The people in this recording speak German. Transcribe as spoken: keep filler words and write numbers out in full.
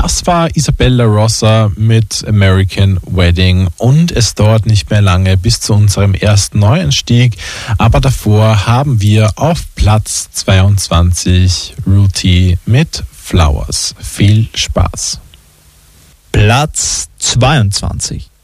Das war Isabella Rossa mit American Wedding und es dauert nicht mehr lange bis zu unserem ersten Neuanstieg, aber davor haben wir auf Platz zweiundzwanzig Ruti mit Flowers. Viel Spaß. Platz zweiundzwanzig.